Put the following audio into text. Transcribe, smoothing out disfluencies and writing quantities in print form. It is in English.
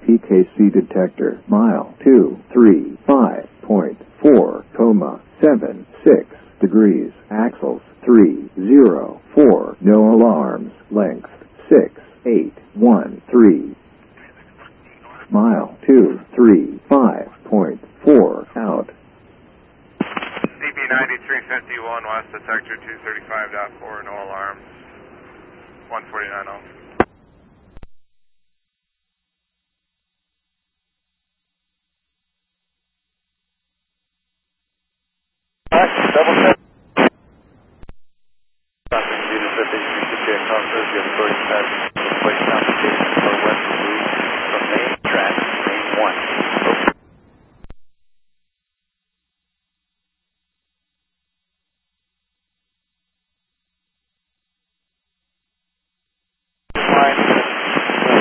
PKC detector, mile 235.4,76 degrees, axles 304, no alarms, length 6813. Mile 235.4 out. CB 9351 west detector 235.4, no alarms, 149.0. Double check. Traffic 50, 50, 50,